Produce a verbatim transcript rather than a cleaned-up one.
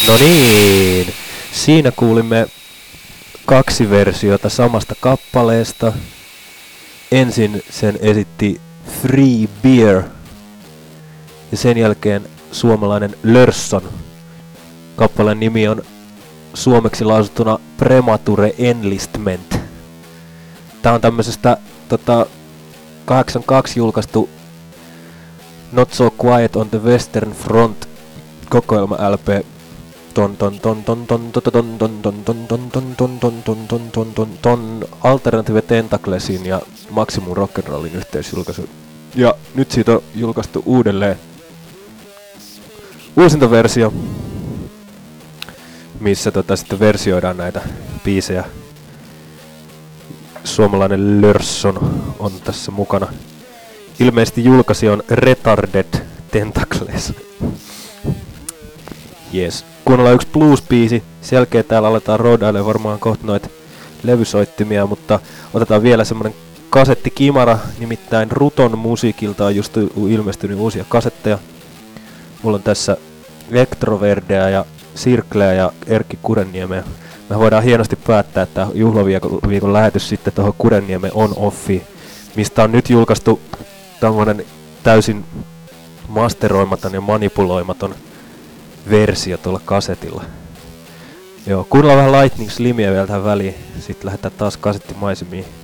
No niin, siinä kuulimme kaksi versiota samasta kappaleesta. Ensin sen esitti Free Beer ja sen jälkeen suomalainen Lörsson. Kappaleen nimi on suomeksi lausuttuna Premature Enlistment. Tää on tämmöisestä tota, kahdeksankymmentäkaksi julkaistu Not So Quiet on the Western Front kokoelma L P. Ton ton ton ton ton ton ton ton ton ton ton ton ton ton ton ton ton ton ton Alternative Tentaclesin ja Maximum Rock'n'Rollin yhteisjulkaisu. Ja nyt siitä on julkaistu uudelleen uusintaversio, missä tota sitten versioidaan näitä biisejä. Suomalainen Lörsson on tässä mukana. Ilmeisesti julkaisija on Retarded Tentacles. Jees. Kuunnellaan yksi blues-biisi. Sen jälkeen täällä aletaan roadailemaan varmaan kohta noita levysoittimia, mutta otetaan vielä semmonen kasettikimara. Nimittäin Ruton musiikilta on just ilmestynyt uusia kasetteja. Mulla on tässä Ektroverdeä ja Sirkleä ja Erkki Kurenniemeä. Me voidaan hienosti päättää, että juhlaviikon lähetys sitten tuohon Kurenniemen on-offiin, mistä on nyt julkaistu tämmönen täysin masteroimaton ja manipuloimaton versio tuolla kasetilla. Joo, kuunnellaan vähän Lightning Slimia vielä tähän väliin, sitten lähdetään taas kasettimaisemiin.